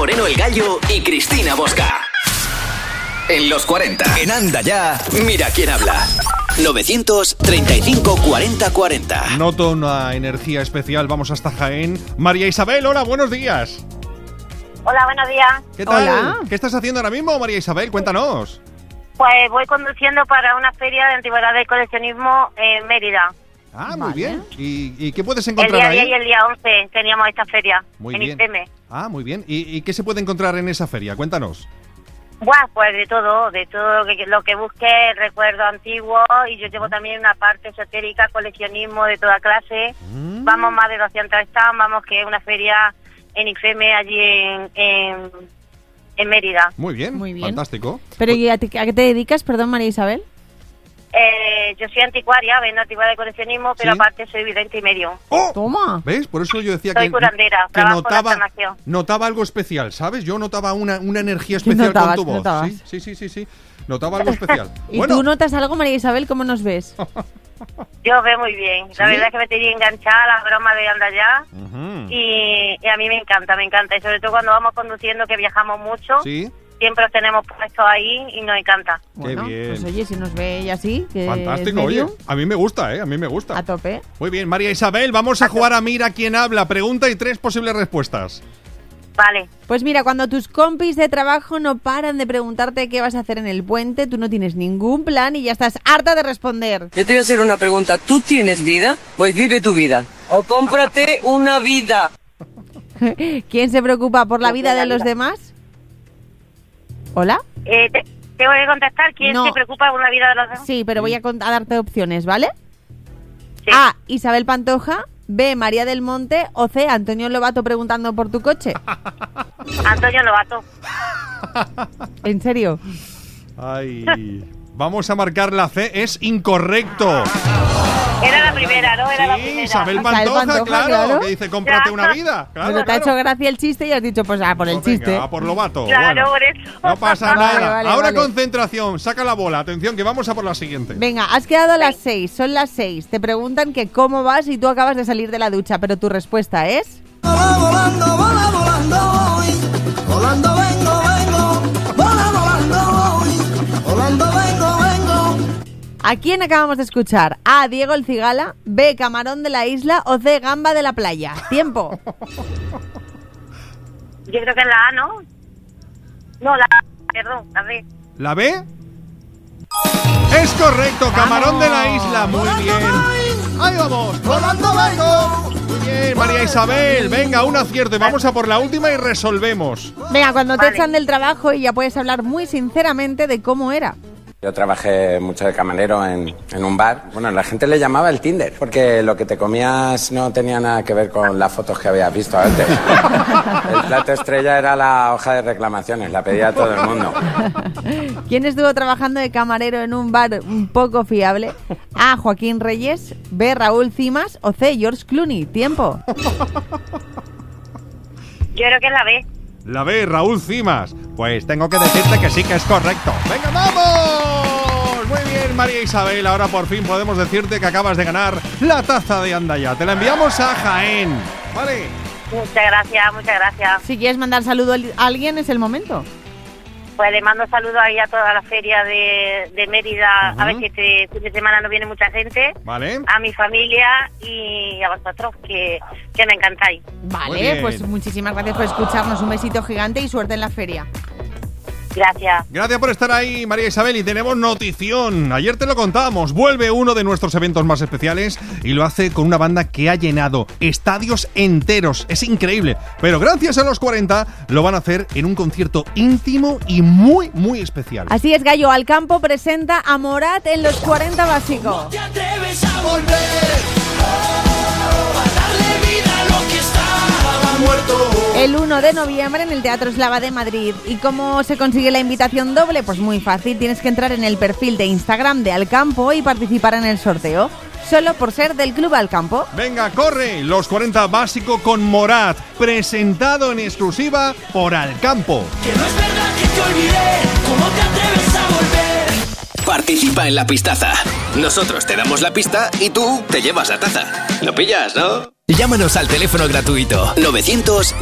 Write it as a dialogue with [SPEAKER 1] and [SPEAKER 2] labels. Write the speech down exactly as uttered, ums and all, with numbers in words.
[SPEAKER 1] Moreno el Gallo y Cristina Bosca. En los cuarenta, en Anda Ya, mira quién habla. novecientos treinta y cinco cuarenta cuarenta.
[SPEAKER 2] Noto una energía especial, vamos hasta Jaén. María Isabel, hola, buenos días.
[SPEAKER 3] Hola, buenos días.
[SPEAKER 2] ¿Qué tal?
[SPEAKER 3] Hola.
[SPEAKER 2] ¿Qué estás haciendo ahora mismo, María Isabel? Cuéntanos.
[SPEAKER 3] Pues voy conduciendo para una feria de antigüedades y coleccionismo en Mérida.
[SPEAKER 2] Ah, muy bien. ¿Y, y qué puedes
[SPEAKER 3] El
[SPEAKER 2] encontrar
[SPEAKER 3] día
[SPEAKER 2] ahí?
[SPEAKER 3] diez y el día once teníamos esta feria
[SPEAKER 2] Muy
[SPEAKER 3] en
[SPEAKER 2] bien.
[SPEAKER 3] IFEME.
[SPEAKER 2] Ah, muy bien. ¿Y, ¿Y qué se puede encontrar en esa feria? Cuéntanos.
[SPEAKER 3] Buah, pues de todo, de todo lo que, lo que busque, recuerdo antiguo, y yo llevo también una parte esotérica, coleccionismo de toda clase.
[SPEAKER 2] Mm.
[SPEAKER 3] Vamos más de doscientos stands, vamos que es una feria en IFEME allí en, en, en Mérida.
[SPEAKER 2] Muy bien,
[SPEAKER 4] Muy bien.
[SPEAKER 2] fantástico.
[SPEAKER 4] Pero ¿y a, ti- a qué te dedicas, perdón, María Isabel?
[SPEAKER 3] Eh, yo soy anticuaria, vendo antigüedades de coleccionismo, pero
[SPEAKER 2] ¿Sí?
[SPEAKER 3] aparte soy vidente y medio.
[SPEAKER 2] ¡Oh!
[SPEAKER 4] Toma.
[SPEAKER 2] ¿Ves? Por eso yo decía
[SPEAKER 3] Soy
[SPEAKER 2] que,
[SPEAKER 3] curandera,
[SPEAKER 2] que
[SPEAKER 3] trabajo en la
[SPEAKER 2] notaba,
[SPEAKER 3] sanación.
[SPEAKER 2] notaba algo especial, ¿sabes? Yo notaba una, una energía
[SPEAKER 4] ¿Qué
[SPEAKER 2] especial
[SPEAKER 4] notabas?
[SPEAKER 2] con tu
[SPEAKER 4] ¿Qué
[SPEAKER 2] voz.
[SPEAKER 4] notabas?
[SPEAKER 2] Sí, sí, sí, sí, sí. Notaba algo especial.
[SPEAKER 4] ¿Y
[SPEAKER 2] Bueno,
[SPEAKER 4] tú notas algo, María Isabel? ¿Cómo nos ves?
[SPEAKER 3] Yo veo muy bien. La
[SPEAKER 2] ¿Sí?
[SPEAKER 3] verdad es que me tenía enganchada a la broma de Anda Ya.
[SPEAKER 2] ujú.
[SPEAKER 3] Y, y a mí me encanta, me encanta. Y sobre todo cuando vamos conduciendo, que viajamos mucho,
[SPEAKER 2] Sí,
[SPEAKER 3] siempre los tenemos puestos ahí y nos encanta.
[SPEAKER 4] Bueno,
[SPEAKER 2] bien.
[SPEAKER 4] pues oye, si nos ve ella así, que
[SPEAKER 2] fantástico,
[SPEAKER 4] es
[SPEAKER 2] oye.
[SPEAKER 4] medium,
[SPEAKER 2] A mí me gusta, ¿eh? A mí me gusta.
[SPEAKER 4] a tope.
[SPEAKER 2] Muy bien, María Isabel, vamos a jugar a Mira quién habla. Pregunta y tres posibles respuestas.
[SPEAKER 3] Vale.
[SPEAKER 4] Pues mira, cuando tus compis de trabajo no paran de preguntarte qué vas a hacer en el puente, tú no tienes ningún plan y ya estás harta de responder.
[SPEAKER 5] Yo te voy a hacer una pregunta. ¿Tú tienes vida? Pues vive tu vida. O cómprate una vida.
[SPEAKER 4] ¿Quién se preocupa por la vida de los demás? ¿Hola?
[SPEAKER 3] Eh, te- tengo que contestar quién
[SPEAKER 4] No.
[SPEAKER 3] se preocupa por la vida de los demás.
[SPEAKER 4] Sí, pero voy a, cont- a darte opciones, ¿vale?
[SPEAKER 3] Sí.
[SPEAKER 4] A. Isabel Pantoja. B. María del Monte. O C. Antonio Lobato preguntando por tu coche.
[SPEAKER 3] Antonio Lobato.
[SPEAKER 4] ¿En serio?
[SPEAKER 2] Ay. Vamos a marcar la C. Es incorrecto.
[SPEAKER 3] Era la primera, ¿no? Era la
[SPEAKER 2] Sí,
[SPEAKER 3] primera.
[SPEAKER 2] Isabel
[SPEAKER 4] Isabel
[SPEAKER 2] Pantoja,
[SPEAKER 4] Pantoja,
[SPEAKER 2] claro,
[SPEAKER 4] claro.
[SPEAKER 2] que dice cómprate
[SPEAKER 3] Ya.
[SPEAKER 2] una vida. Claro,
[SPEAKER 4] Pero te ha
[SPEAKER 2] claro.
[SPEAKER 4] hecho gracia el chiste y has dicho, pues ah, por el
[SPEAKER 2] Pues venga,
[SPEAKER 4] chiste.
[SPEAKER 2] a por Lobato.
[SPEAKER 3] Claro,
[SPEAKER 2] Bueno,
[SPEAKER 3] por eso.
[SPEAKER 2] no pasa
[SPEAKER 4] Vale,
[SPEAKER 2] nada.
[SPEAKER 4] vale,
[SPEAKER 2] Ahora
[SPEAKER 4] vale.
[SPEAKER 2] concentración, saca la bola. Atención, que vamos a por la siguiente.
[SPEAKER 4] Venga, has quedado a las seis, son las seis. Te preguntan que cómo vas y tú acabas de salir de la ducha, pero tu respuesta es...
[SPEAKER 6] Vola, volando, vola, volando voy. Volando vengo, vengo. Vola, volando voy. Volando vengo, vengo.
[SPEAKER 4] ¿A quién acabamos de escuchar? A. Diego el Cigala. B. Camarón de la isla. O C. Gamba de la playa. Tiempo.
[SPEAKER 3] Yo creo que es la A, ¿no? No, la A, perdón, la B.
[SPEAKER 2] ¿La B? Es correcto, Camarón de la Isla. Muy bien. Ahí vamos.
[SPEAKER 6] Volando vengo.
[SPEAKER 2] Muy bien, María Isabel. Venga, un acierto. Y vamos a por la última y resolvemos.
[SPEAKER 4] Venga, cuando te
[SPEAKER 3] Vale.
[SPEAKER 4] echan del trabajo y ya puedes hablar muy sinceramente de cómo era.
[SPEAKER 7] Yo trabajé mucho de camarero en, en un bar. Bueno, la gente le llamaba el Tinder, porque lo que te comías no tenía nada que ver con las fotos que habías visto antes. El plato estrella era la hoja de reclamaciones, la pedía todo el mundo.
[SPEAKER 4] ¿Quién estuvo trabajando de camarero en un bar un poco fiable? A. Joaquín Reyes. B. Raúl Cimas. O C. George Clooney. Tiempo.
[SPEAKER 3] Yo creo que es la B.
[SPEAKER 2] La B, Raúl Cimas. Pues tengo que decirte que sí que es correcto. ¡Venga, vamos! Muy bien, María Isabel. Ahora por fin podemos decirte que acabas de ganar la taza de Anda Ya. Te la enviamos a Jaén. ¿Vale?
[SPEAKER 3] Muchas gracias, muchas gracias.
[SPEAKER 4] Si quieres mandar saludo a alguien, es el momento.
[SPEAKER 3] Pues le mando saludos ahí a toda la feria de, de Mérida.
[SPEAKER 2] Ujú.
[SPEAKER 3] A ver si este fin de semana no viene mucha gente.
[SPEAKER 2] ¿Vale?
[SPEAKER 3] A mi familia y a vosotros, que, que me encantáis.
[SPEAKER 2] Muy
[SPEAKER 4] Vale,
[SPEAKER 2] bien.
[SPEAKER 4] pues muchísimas gracias por escucharnos. Un besito gigante y suerte en la feria.
[SPEAKER 3] Gracias.
[SPEAKER 2] Gracias por estar ahí, María Isabel. Y tenemos notición. Ayer te lo contábamos. Vuelve uno de nuestros eventos más especiales y lo hace con una banda que ha llenado estadios enteros. Es increíble. Pero gracias a los cuarenta lo van a hacer en un concierto íntimo y muy, muy especial.
[SPEAKER 4] Así es, Gallo Alcampo presenta a Morat en los cuarenta básicos.
[SPEAKER 6] Te atreves a volver. Oh, a darle vida a lo que estaba muerto.
[SPEAKER 4] El uno de noviembre en el Teatro Eslava de Madrid. ¿Y cómo se consigue la invitación doble? Pues muy fácil, tienes que entrar en el perfil de Instagram de Alcampo y participar en el sorteo. Solo por ser del Club Alcampo.
[SPEAKER 2] Venga, corre. Los cuarenta básico con Morat. Presentado en exclusiva por Alcampo.
[SPEAKER 6] Que no es verdad que te olvidé. ¿Cómo te atreves a volver?
[SPEAKER 1] Participa en la pistaza. Nosotros te damos la pista y tú te llevas la taza. ¿Lo pillas, no? Llámanos al teléfono gratuito novecientos